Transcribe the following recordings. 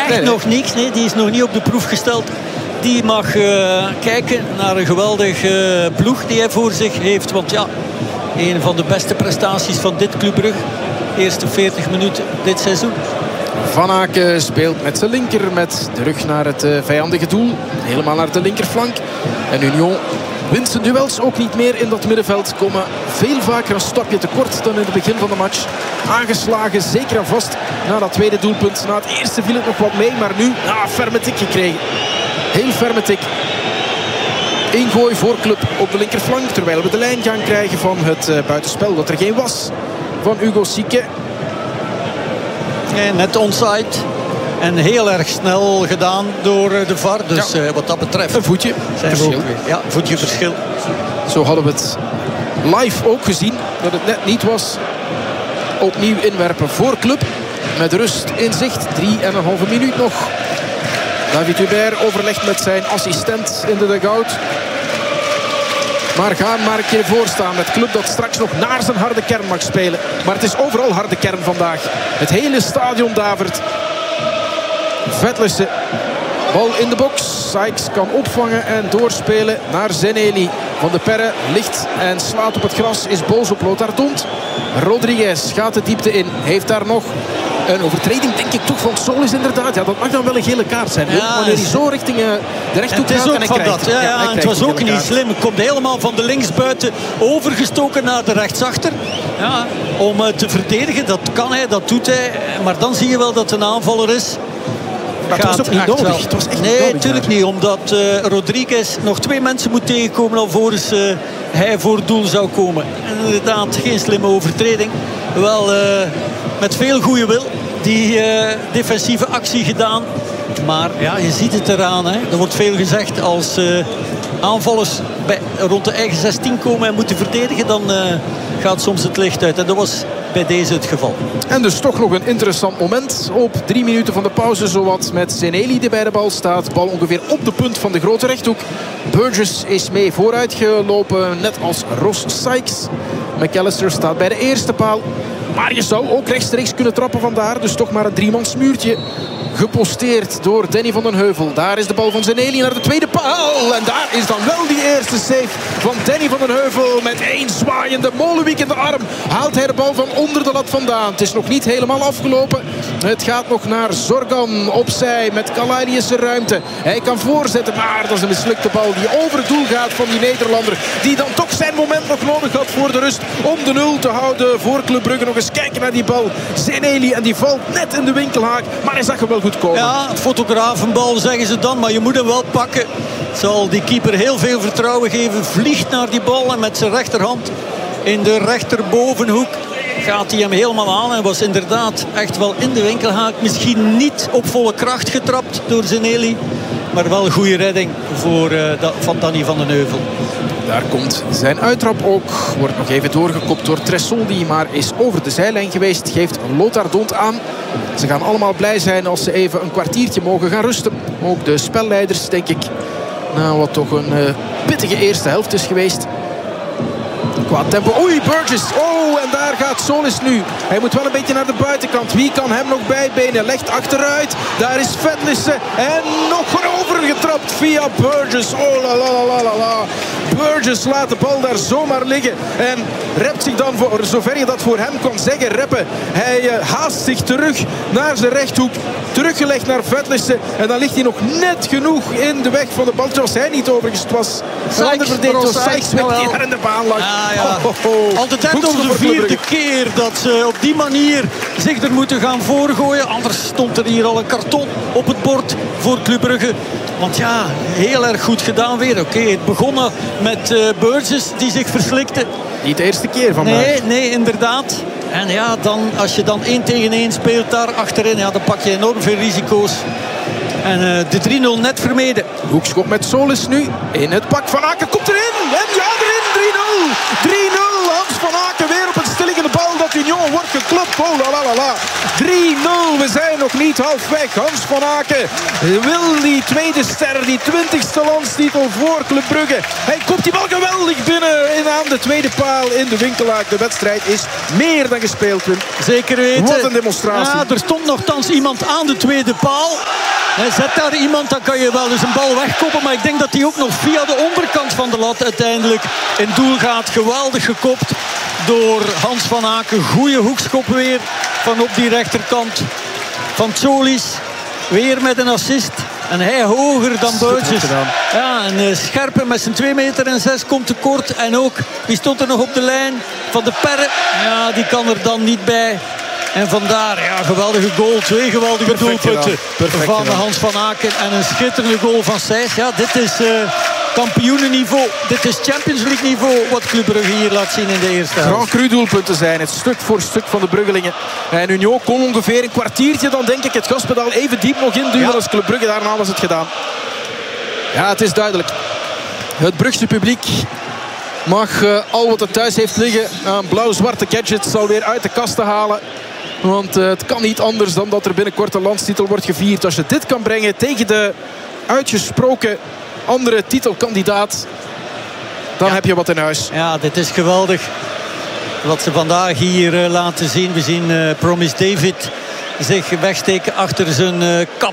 echt nog niks. Nee, die is nog niet op de proef gesteld. Die mag kijken naar een geweldige ploeg die hij voor zich heeft. Want ja, een van de beste prestaties van dit Club Brugge. Eerste 40 minuten dit seizoen. Van Aken speelt met zijn linker, met de rug naar het vijandige doel. Helemaal naar de linkerflank. En Union wint zijn duels ook niet meer in dat middenveld. Komen veel vaker een stapje tekort dan in het begin van de match. Aangeslagen, zeker en vast na dat tweede doelpunt. Na het eerste viel het nog wat mee, maar nu ferme tik gekregen. Heel ferme tik. Ingooi voor Club op de linkerflank. Terwijl we de lijn gaan krijgen van het buitenspel dat er geen was. Van Hugo Sique. Net onside. En heel erg snel gedaan door de VAR. Dus wat dat betreft... Een voetje verschil. Ja, voetje verschil. Zo hadden we het live ook gezien. Dat het net niet was. Opnieuw inwerpen voor Club. Met rust in zicht. 3,5 minuut nog. David Hubert overlegt met zijn assistent in de dugout. Maar ga maar een keer voorstaan met Club dat straks nog naar zijn harde kern mag spelen. Maar het is overal harde kern vandaag. Het hele stadion davert. Vetlissen. Bal in de box. Sykes kan opvangen en doorspelen naar Zeneli. Van de Perre ligt en slaat op het gras. Is boos op Lothar Dont. Rodriguez gaat de diepte in. Heeft daar nog een overtreding, denk ik toch, van Solis inderdaad. Ja, dat mag dan wel een gele kaart zijn. Ja, wanneer hij zo richting de rechthoek gaat en hij krijgt. Dat. Ja, het was ook niet slim. Het komt helemaal van de linksbuiten overgestoken naar de rechtsachter. Ja, om te verdedigen, dat kan hij, dat doet hij. Maar dan zie je wel dat het een aanvaller is. Maar het was ook niet nodig. Het was echt nee, natuurlijk niet. Omdat Rodriguez nog 2 mensen moet tegenkomen alvorens hij voor het doel zou komen. En inderdaad, geen slimme overtreding. Wel met veel goede wil die defensieve actie gedaan. Maar ja, je ziet het eraan. Hè. Er wordt veel gezegd als aanvallers rond de eigen 16 komen en moeten verdedigen. Dan gaat soms het licht uit. En dat was bij deze het geval. En dus toch nog een interessant moment. Op 3 minuten van de pauze zowat met Zeneli die bij de bal staat. Bal ongeveer op de punt van de grote rechthoek. Burgess is mee vooruitgelopen. Net als Ross Sykes. McAllister staat bij de eerste paal. Maar je zou ook rechtstreeks kunnen trappen vandaar. Dus toch maar een 3-mans muurtje. Geposteerd door Danny van den Heuvel. Daar is de bal van Zeneli naar de tweede paal. En daar is dan wel die eerste save van Danny van den Heuvel. Met 1 zwaaiende molenwiek in de arm haalt hij de bal van onder de lat vandaan. Het is nog niet helemaal afgelopen. Het gaat nog naar Zorgan opzij met Kalailius ruimte. Hij kan voorzetten, maar dat is een mislukte bal die over het doel gaat van die Nederlander. Die dan toch zijn moment nog nodig had voor de rust om de 0 te houden voor Club Brugge. Nog eens kijken naar die bal. Zeneli en die valt net in de winkelhaak. Maar hij zag hem wel goed komen. Ja, fotografenbal zeggen ze dan, maar je moet hem wel pakken. Zal die keeper heel veel vertrouwen geven. Vliegt naar die bal en met zijn rechterhand in de rechterbovenhoek gaat hij hem helemaal aan. En was inderdaad echt wel in de winkelhaak. Misschien niet op volle kracht getrapt door Zeneli. Maar wel een goede redding van Danny van den Heuvel. Daar komt zijn uittrap ook. Wordt nog even doorgekopt door Tressoldi. Maar is over de zijlijn geweest. Geeft Lothar Dont aan. Ze gaan allemaal blij zijn als ze even een kwartiertje mogen gaan rusten. Ook de spelleiders, denk ik. Nou, wat toch een pittige eerste helft is geweest. Qua tempo. Oei, Burgess. Oh, en daar gaat Solis nu. Hij moet wel een beetje naar de buitenkant. Wie kan hem nog bijbenen? Legt achteruit. Daar is Vetlissen. En nog een overgetrapt via Burgess. Oh, la la la la la. Burgess laat de bal daar zomaar liggen. En rept zich dan, voor zover je dat voor hem kon zeggen, reppen. Hij haast zich terug naar zijn rechthoek. Teruggelegd naar Vetlissen. En dan ligt hij nog net genoeg in de weg van de bal. Het was hij niet overigens. Het was een ander verdediger. Sykes die daar in de baan lag. Ja. Altijd net over de 4e keer dat ze op die manier zich er moeten gaan voorgooien. Anders stond er hier al een karton op het bord voor Club Brugge. Want ja, heel erg goed gedaan weer. Oké, het begonnen met Burgess die zich verslikte. Niet de eerste keer vandaag. Nee, inderdaad. En ja, als je dan 1 tegen 1 speelt daar achterin, ja, dan pak je enorm veel risico's. En de 3-0 net vermeden. Hoekschop met Solis nu. In het pak. Van Aken komt erin. En ja, erin. 3-0. 3-0. Hans van Aken weer op een stilliggende bal dat Union bal wordt geklopt. Oh la la la. 3-0. We zijn nog niet halfweg. Hans van Aken wil die tweede ster, die 20ste landstitel voor Club Brugge. Hij kopt die bal geweldig binnen aan de tweede paal in de Winkelaak. De wedstrijd is meer dan gespeeld, Wim. Zeker weten. Wat een demonstratie. Ja, er stond nogthans iemand aan de tweede paal. Zet daar iemand, dan kan je wel eens een bal wegkoppen. Maar ik denk dat hij ook nog via de onderkant van de lat uiteindelijk in doel gaat. Geweldig gekopt door Hans van Aken. Goeie hoekschop weer van op die rechterkant van Tsolis. Weer met een assist. En hij hoger dan Burgess. Ja, en Scherpen met zijn 2,6 meter komt tekort. En ook, wie stond er nog op de lijn? Van de Perre. Ja, die kan er dan niet bij. En vandaar, ja, geweldige goal. 2 geweldige doelpunten van Hans van Aken. En een schitterende goal van Sijs. Ja, dit is kampioenenniveau. Dit is Champions League niveau wat Club Brugge hier laat zien in de eerste helft. Grand Cru doelpunten zijn het stuk voor stuk van de Bruggelingen. En Union kon ongeveer een kwartiertje dan denk ik het gaspedaal even diep nog induwen als Club Brugge. Daarna was het gedaan. Ja, het is duidelijk. Het Brugse publiek mag al wat het thuis heeft liggen aan blauw-zwarte gadgets alweer uit de kast te halen. Want het kan niet anders dan dat er binnenkort een landstitel wordt gevierd. Als je dit kan brengen tegen de uitgesproken andere titelkandidaat, dan heb je wat in huis. Ja, dit is geweldig wat ze vandaag hier laten zien. We zien Promise David zich wegsteken achter zijn kap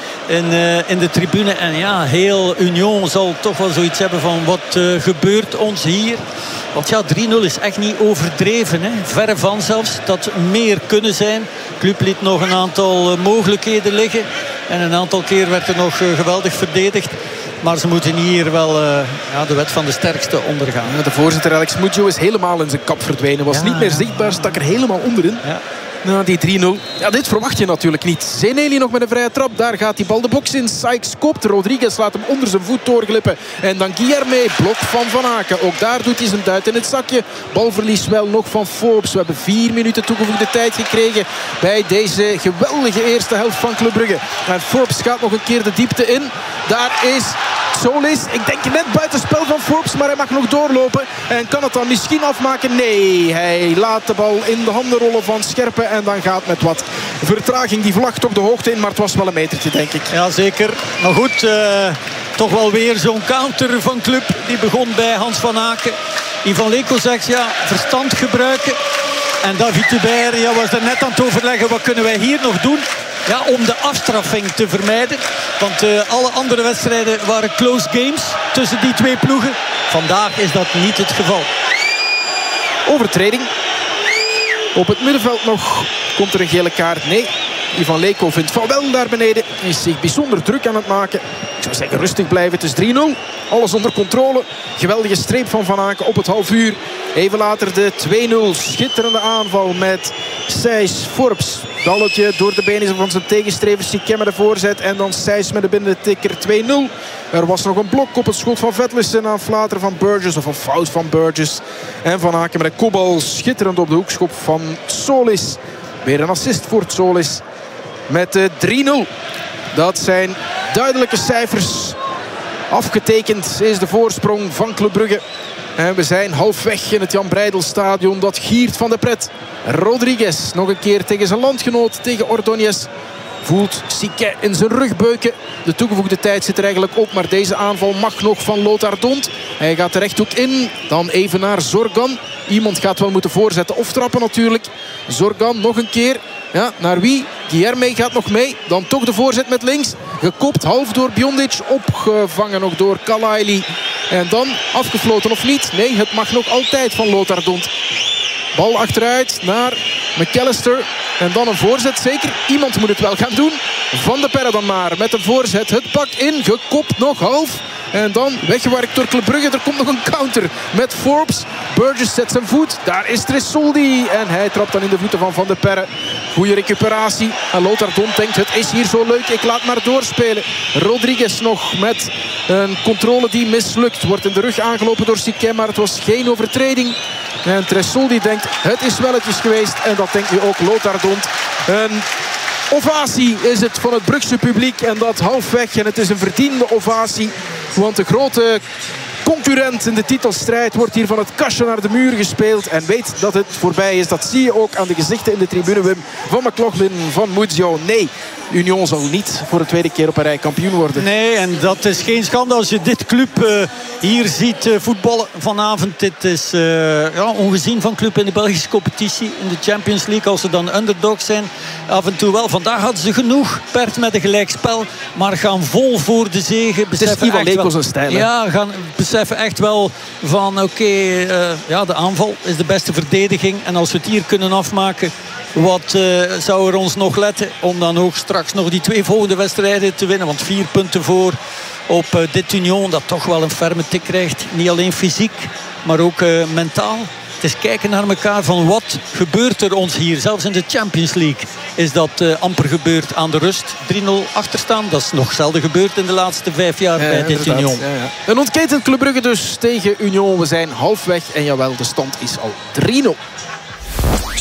in de tribune. En ja, heel Union zal toch wel zoiets hebben van wat gebeurt ons hier. Want ja, 3-0 is echt niet overdreven. Hè. Verre van zelfs. Dat meer kunnen zijn. De club liet nog een aantal mogelijkheden liggen. En een aantal keer werd er nog geweldig verdedigd. Maar ze moeten hier wel de wet van de sterkste ondergaan. Ja, de voorzitter Alex Muggio is helemaal in zijn kap verdwenen. Was niet meer zichtbaar, stak er helemaal onderin. Ja. Na die 3-0. Ja, dit verwacht je natuurlijk niet. Zeneli nog met een vrije trap. Daar gaat die bal de box in. Sykes kopt. Rodriguez laat hem onder zijn voet doorglippen. En dan Guilherme. Blok van Aken. Ook daar doet hij zijn duit in het zakje. Balverlies wel nog van Forbes. We hebben 4 minuten toegevoegde tijd gekregen bij deze geweldige eerste helft van Club Brugge. En Forbes gaat nog een keer de diepte in. Daar is Tsolis. Ik denk net buitenspel van Forbes, maar hij mag nog doorlopen. En kan het dan misschien afmaken? Nee, hij laat de bal in de handen rollen van Scherpen. En dan gaat met wat vertraging die vlag toch de hoogte in. Maar het was wel een metertje, denk ik. Ja, zeker. Maar goed, toch wel weer zo'n counter van Club. Die begon bij Hans van Aken. Ivan Leko zegt, ja, verstand gebruiken. En David Hubert was er net aan het overleggen. Wat kunnen wij hier nog doen? Ja, om de afstraffing te vermijden. Want alle andere wedstrijden waren close games tussen die twee ploegen. Vandaag is dat niet het geval. Overtreding. Op het middenveld nog komt er een gele kaart. Nee, Ivan Leko vindt van wel daar beneden. Hij is zich bijzonder druk aan het maken. Ik zou zeggen rustig blijven. Het is 3-0. Alles onder controle. Geweldige streep van Aken op het half uur. Even later de 2-0. Schitterende aanval met Sijs Forbes. Balletje door de benen van zijn tegenstrever. Sikem met de voorzet. En dan Sijs met de binnentikker 2-0. Er was nog een blok op het schot van Vetlissen aan flater van Burgess. Of een fout van Burgess. En Van Aken met een kopbal. Schitterend op de hoekschop van Tsolis. Weer een assist voor Tsolis. Met de 3-0. Dat zijn duidelijke cijfers. Afgetekend is de voorsprong van Club Brugge. En we zijn halfweg in het Jan Breydel-stadion. Dat giert van de pret. Rodriguez nog een keer tegen zijn landgenoot. Tegen Ordóñez. Voelt Sique in zijn rug beuken. De toegevoegde tijd zit er eigenlijk op. Maar deze aanval mag nog van Lothar Dont. Hij gaat de rechthoek in. Dan even naar Zorgan. Iemand gaat wel moeten voorzetten of trappen natuurlijk. Zorgan nog een keer. Ja, naar wie? Guilherme gaat nog mee. Dan toch de voorzet met links. Gekopt half door Biondic. Opgevangen nog door Kalaili. En dan afgefloten of niet? Nee, het mag nog altijd van Lothar Dont. Bal achteruit naar McAllister. En dan een voorzet zeker. Iemand moet het wel gaan doen. Van de Perre dan maar met een voorzet. Het pak in. Gekopt nog half. En dan weggewerkt door Club Brugge. Er komt nog een counter met Forbes. Burgess zet zijn voet. Daar is Tresoldi. En hij trapt dan in de voeten van de Perre. Goede recuperatie. En Lothar Dont denkt, het is hier zo leuk. Ik laat maar doorspelen. Rodriguez nog met een controle die mislukt. Wordt in de rug aangelopen door Sique. Maar het was geen overtreding. En Tresoldi denkt, het is welletjes geweest. En dat denkt nu ook Lothar Dont. Een ovatie is het van het Brugse publiek. En dat halfweg. En het is een verdiende ovatie. Want de grote concurrent in de titelstrijd. Wordt hier van het kastje naar de muur gespeeld. En weet dat het voorbij is. Dat zie je ook aan de gezichten in de tribune, Wim. Van McLaughlin, van Muzio. Nee, Union zal niet voor de tweede keer op een rij kampioen worden. Nee, en dat is geen schande als je dit club hier ziet voetballen vanavond. Dit is ongezien van club in de Belgische competitie. In de Champions League, als ze dan underdogs zijn. Af en toe wel. Vandaag hadden ze genoeg. Pert met een gelijkspel. Maar gaan vol voor de zege. Het is Ivan Leko zijn stijl. Ja, gaan beseffen echt wel van de aanval is de beste verdediging. En als we het hier kunnen afmaken, wat zou er ons nog letten om dan ook straks nog die 2 volgende wedstrijden te winnen. Want 4 punten voor op dit Union dat toch wel een ferme tik krijgt. Niet alleen fysiek, maar ook mentaal. Het is kijken naar elkaar van wat gebeurt er ons hier. Zelfs in de Champions League is dat amper gebeurd aan de rust. 3-0 achterstaan, dat is nog zelden gebeurd in de laatste 5 jaar bij dit Union. Ja. Een ontketend Club Brugge dus tegen Union. We zijn halfweg en jawel, de stand is al 3-0.